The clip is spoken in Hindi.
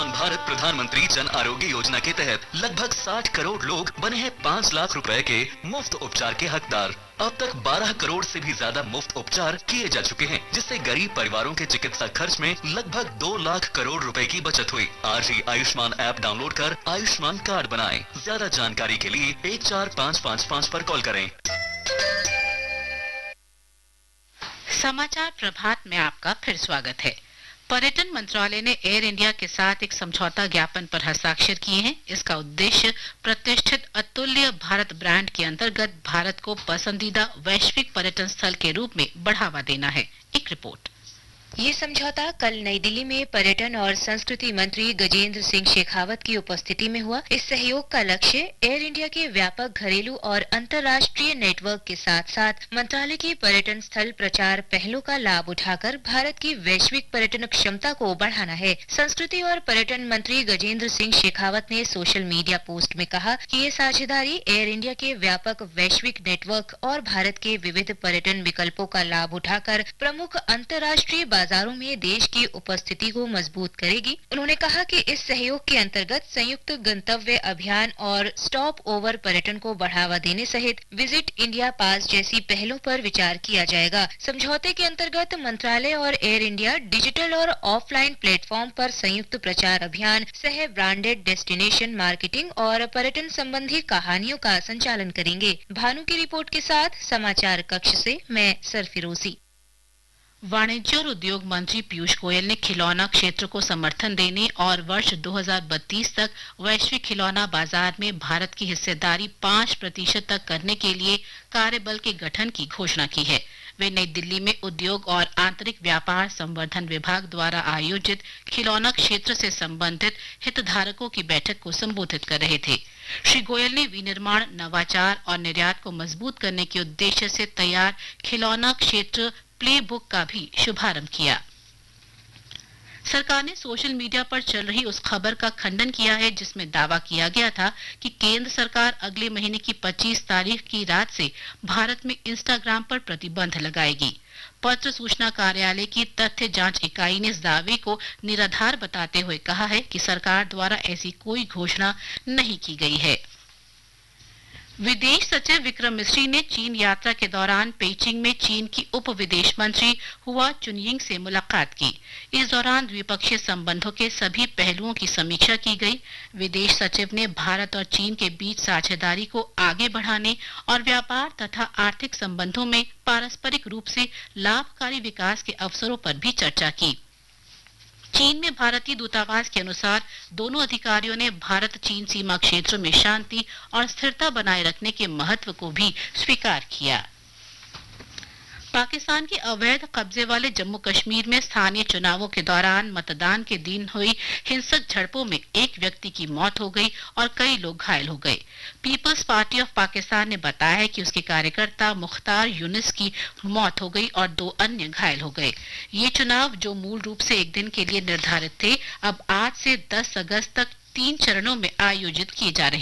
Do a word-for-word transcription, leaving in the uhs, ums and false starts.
आयुष्मान भारत प्रधानमंत्री जन आरोग्य योजना के तहत लगभग साठ करोड़ लोग बने हैं पाँच लाख रुपए के मुफ्त उपचार के हकदार। अब तक बारह करोड़ से भी ज्यादा मुफ्त उपचार किए जा चुके हैं, जिससे गरीब परिवारों के चिकित्सा खर्च में लगभग दो लाख करोड़ रुपए की बचत हुई। आज ही आयुष्मान ऐप डाउनलोड कर आयुष्मान कार्ड बनाएं। ज्यादा जानकारी के लिए एक चार पाँच पाँच पाँच पर कॉल करें। समाचार प्रभात में आपका फिर स्वागत है। पर्यटन मंत्रालय ने एयर इंडिया के साथ एक समझौता ज्ञापन पर हस्ताक्षर किए हैं। इसका उद्देश्य प्रतिष्ठित अतुल्य भारत ब्रांड के अंतर्गत भारत को पसंदीदा वैश्विक पर्यटन स्थल के रूप में बढ़ावा देना है। एक रिपोर्ट। ये समझौता कल नई दिल्ली में पर्यटन और संस्कृति मंत्री गजेंद्र सिंह शेखावत की उपस्थिति में हुआ। इस सहयोग का लक्ष्य एयर इंडिया के व्यापक घरेलू और अंतर्राष्ट्रीय नेटवर्क के साथ साथ मंत्रालय की पर्यटन स्थल प्रचार पहलों का लाभ उठाकर भारत की वैश्विक पर्यटन क्षमता को बढ़ाना है। संस्कृति और पर्यटन मंत्री गजेंद्र सिंह शेखावत ने सोशल मीडिया पोस्ट में कहा कि ये साझेदारी एयर इंडिया के व्यापक वैश्विक नेटवर्क और भारत के विविध पर्यटन विकल्पों का लाभ उठाकर प्रमुख अंतर्राष्ट्रीय बाजारों में देश की उपस्थिति को मजबूत करेगी। उन्होंने कहा कि इस सहयोग के अंतर्गत संयुक्त गंतव्य अभियान और स्टॉप ओवर पर्यटन को बढ़ावा देने सहित विजिट इंडिया पास जैसी पहलों पर विचार किया जाएगा। समझौते के अंतर्गत मंत्रालय और एयर इंडिया डिजिटल और ऑफलाइन प्लेटफॉर्म पर संयुक्त प्रचार अभियान, सह ब्रांडेड डेस्टिनेशन मार्केटिंग और पर्यटन संबंधी कहानियों का संचालन करेंगे। भानु की रिपोर्ट के साथ समाचार कक्ष से मैं सरफिरोजी। वाणिज्य और उद्योग मंत्री पीयूष गोयल ने खिलौना क्षेत्र को समर्थन देने और वर्ष दो हज़ार बत्तीस तक वैश्विक खिलौना बाजार में भारत की हिस्सेदारी पाँच प्रतिशत तक करने के लिए कार्यबल के गठन की घोषणा की है। वे नई दिल्ली में उद्योग और आंतरिक व्यापार संवर्धन विभाग द्वारा आयोजित खिलौना क्षेत्र से संबंधित हितधारकों की बैठक को संबोधित कर रहे थे। श्री गोयल ने विनिर्माण, नवाचार और निर्यात को मजबूत करने के उद्देश्य से तैयार खिलौना क्षेत्र प्ले बुक का भी शुभारंभ किया। सरकार ने सोशल मीडिया पर चल रही उस खबर का खंडन किया है जिसमें दावा किया गया था कि केंद्र सरकार अगले महीने की पच्चीस तारीख की रात से भारत में इंस्टाग्राम पर प्रतिबंध लगाएगी। पत्र सूचना कार्यालय की तथ्य जांच इकाई ने इस दावे को निराधार बताते हुए कहा है कि सरकार द्वारा ऐसी कोई घोषणा नहीं की गई है। विदेश सचिव विक्रम मिस्री ने चीन यात्रा के दौरान पेइचिंग में चीन की उप विदेश मंत्री हुआ चुनयिंग से मुलाकात की। इस दौरान द्विपक्षीय संबंधों के सभी पहलुओं की समीक्षा की गई। विदेश सचिव ने भारत और चीन के बीच साझेदारी को आगे बढ़ाने और व्यापार तथा आर्थिक संबंधों में पारस्परिक रूप से लाभकारी विकास के अवसरों पर भी चर्चा की। चीन में भारतीय दूतावास के अनुसार दोनों अधिकारियों ने भारत चीन सीमा क्षेत्र में शांति और स्थिरता बनाए रखने के महत्व को भी स्वीकार किया। पाकिस्तान के अवैध कब्जे वाले जम्मू कश्मीर में स्थानीय चुनावों के दौरान मतदान के दिन हुई हिंसक झड़पों में एक व्यक्ति की मौत हो गई और कई लोग घायल हो गए। पीपल्स पार्टी ऑफ पाकिस्तान ने बताया है कि उसके कार्यकर्ता मुख्तार यूनिस की मौत हो गई और दो अन्य घायल हो गए। ये चुनाव जो मूल रूप से एक दिन के लिए निर्धारित थे, अब आज से दस अगस्त तक तीन चरणों में आयोजित किए जा रहे